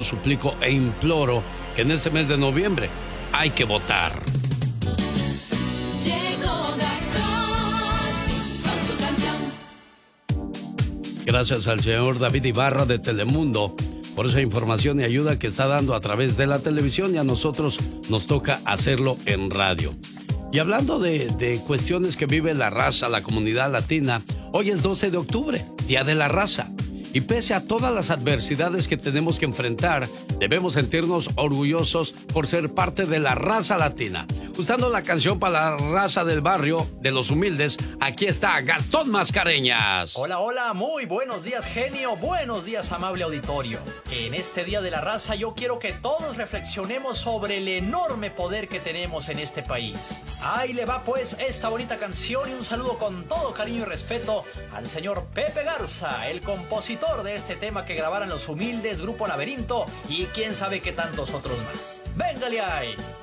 suplico e imploro que en este mes de noviembre hay que votar. Gracias al señor David Ibarra de Telemundo por esa información y ayuda que está dando a través de la televisión, y a nosotros nos toca hacerlo en radio. Y hablando de cuestiones que vive la raza, la comunidad latina, hoy es 12 de octubre, Día de la Raza. Y pese a todas las adversidades que tenemos que enfrentar, debemos sentirnos orgullosos por ser parte de la raza latina. Usando la canción para la raza del barrio, de los humildes, aquí está Gastón Mascareñas. Hola, hola, muy buenos días, genio, buenos días, amable auditorio. En este Día de la Raza yo quiero que todos reflexionemos sobre el enorme poder que tenemos en este país. Ahí le va pues esta bonita canción, y un saludo con todo cariño y respeto al señor Pepe Garza, el compositor de este tema que grabaron Los Humildes, Grupo Laberinto y quién sabe qué tantos otros más. ¡Véngale ahí!